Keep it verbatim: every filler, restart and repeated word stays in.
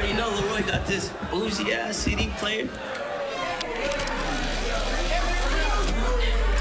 already know Leroy got this bougie ass C D player.